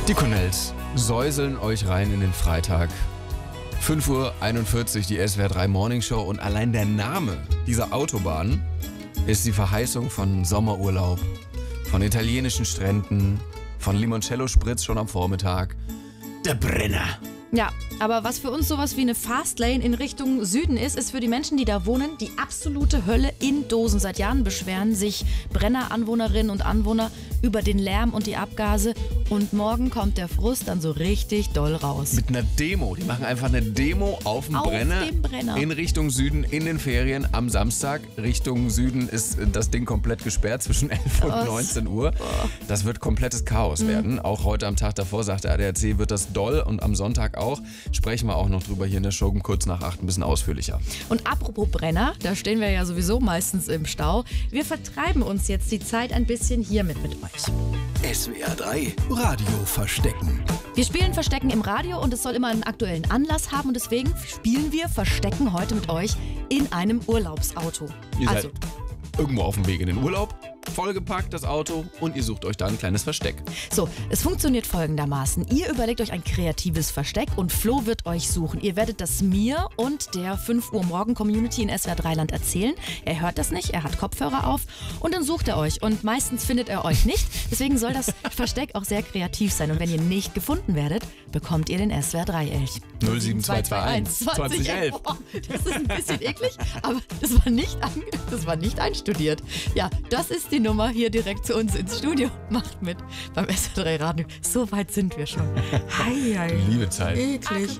Die Cornells säuseln euch rein in den Freitag. 5:41 Uhr, die SWR 3 Morning Show, und allein der Name dieser Autobahn ist die Verheißung von Sommerurlaub, von italienischen Stränden, von Limoncello-Spritz schon am Vormittag. Der Brenner. Ja, aber was für uns sowas wie eine Fastlane in Richtung Süden ist, ist für die Menschen, die da wohnen, die absolute Hölle in Dosen. Seit Jahren beschweren sich Brenner-Anwohnerinnen und Anwohner über den Lärm und die Abgase. Und morgen kommt der Frust dann so richtig doll raus. Mit einer Demo. Die machen einfach eine Demo auf dem Brenner in Richtung Süden in den Ferien am Samstag. Richtung Süden ist das Ding komplett gesperrt zwischen 11 und 19 Uhr. Das wird komplettes Chaos werden. Auch heute am Tag davor, sagt der ADAC, wird das doll, und am Sonntag auch. Sprechen wir auch noch drüber hier in der Show kurz nach 8 ein bisschen ausführlicher. Und apropos Brenner, da stehen wir ja sowieso meistens im Stau. Wir vertreiben uns jetzt die Zeit ein bisschen hiermit mit euch. SWR 3 Radio Verstecken. Wir spielen Verstecken im Radio und es soll immer einen aktuellen Anlass haben, und deswegen spielen wir Verstecken heute mit euch in einem Urlaubsauto. Ihr seid irgendwo auf dem Weg in den Urlaub, vollgepackt das Auto, und ihr sucht euch da ein kleines Versteck. So, es funktioniert folgendermaßen. Ihr überlegt euch ein kreatives Versteck und Flo wird euch suchen. Ihr werdet das mir und der 5 Uhr Morgen Community in SWR 3 Land erzählen. Er hört das nicht, er hat Kopfhörer auf, und dann sucht er euch. Und meistens findet er euch nicht. Deswegen soll das Versteck auch sehr kreativ sein. Und wenn ihr nicht gefunden werdet, bekommt ihr den SWR 3 Elch. 07221 2011. Oh, das ist ein bisschen eklig, aber das war nicht einstudiert. Ja, das ist die Nummer hier direkt zu uns ins Studio. Macht mit beim SWR 3 Radio. So weit sind wir schon. Hei, hei. Liebe Zeit. Eklig.